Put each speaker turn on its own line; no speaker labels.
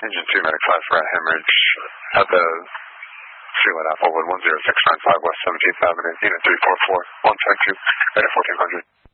Engine 2, Medic 5 for a hemorrhage at the Freeland Applewood 10695 West 17th Avenue, Unit 344, 152, Radar 1400.